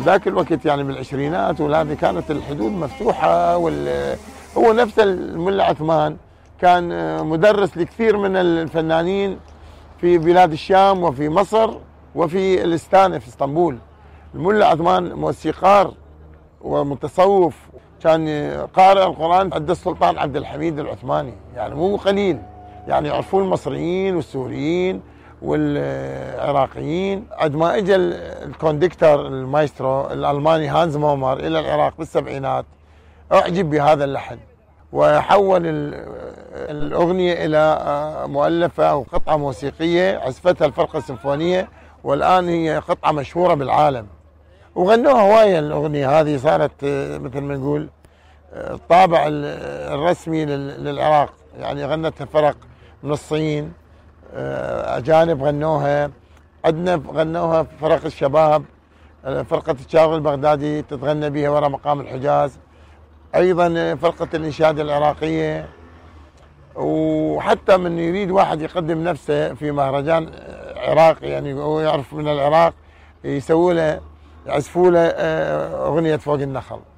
ذاك الوقت يعني بالعشرينات وهذه كانت الحدود مفتوحة. هو نفس الملا عثمان كان مدرس لكثير من الفنانين في بلاد الشام وفي مصر وفي الاستانة في اسطنبول. الملا عثمان موسيقار ومتصوف، كان قارئ القرآن عند السلطان عبد الحميد العثماني، يعني مو قليل، يعني يعرفون المصريين والسوريين والعراقيين. عند ما اجى الكوندكتر المايسترو الالماني هانز مومر الى العراق بالسبعينات اعجب بهذا اللحن وحول الاغنيه الى مؤلفه او قطعه موسيقيه عزفتها الفرقه السيمفونيه، والان هي قطعه مشهوره بالعالم. وغنوها هوايه الاغنيه هذه، صارت مثل ما نقول الطابع الرسمي للعراق، يعني غنتها فرق من الصين، اجانب غنوها، عندنا غنوها فرق الشباب، فرقه الشاغل البغدادي تتغنى بها وراء مقام الحجاز، ايضا فرقه الانشاد العراقيه. وحتى من يريد واحد يقدم نفسه في مهرجان عراقي، يعني هو يعرف من العراق، يسووا له يعزفوا له اغنيه فوق النخل.